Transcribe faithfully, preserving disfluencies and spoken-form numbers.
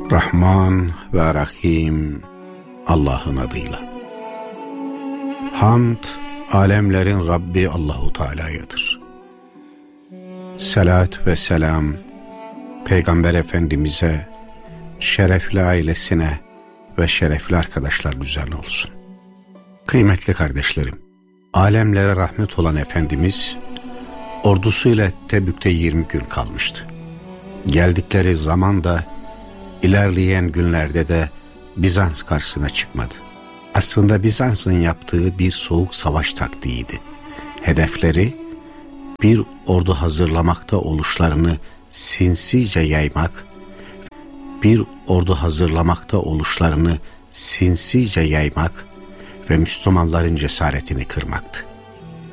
Rahman ve Rahim Allah'ın adıyla. Hamd, alemlerin Rabbi Allahu Teala'yadır. Salat ve selam, Peygamber Efendimiz'e, şerefli ailesine ve şerefli arkadaşların üzerine olsun. Kıymetli kardeşlerim, alemlere rahmet olan Efendimiz, ordusuyla Tebük'te yirmi gün kalmıştı. Geldikleri zaman da, ilerleyen günlerde de Bizans karşısına çıkmadı. Aslında Bizans'ın yaptığı bir soğuk savaş taktiğiydi. Hedefleri, bir ordu hazırlamakta oluşlarını sinsice yaymak, bir ordu hazırlamakta oluşlarını sinsice yaymak ve Müslümanların cesaretini kırmaktı.